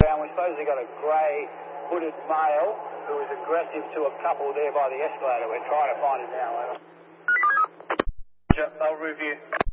We suppose they got a grey hooded male who was aggressive to a couple there by the escalator. We're trying to find him now. I'll review.